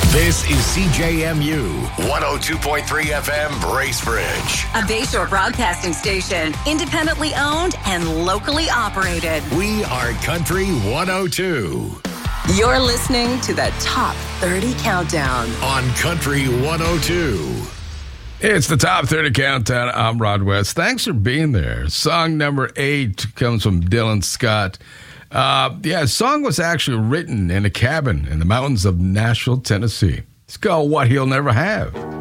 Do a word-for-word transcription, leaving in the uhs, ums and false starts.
This is C J M U one oh two point three F M Bracebridge. A Bayshore broadcasting station, independently owned and locally operated. We are Country one oh two. You're listening to the Top thirty Countdown on Country one oh two. It's the Top thirty Countdown. I'm Rod West. Thanks for being there. Song number eight comes from Dylan Scott. Uh, yeah, the song was actually written in a cabin in the mountains of Nashville, Tennessee. It's called What He'll Never Have.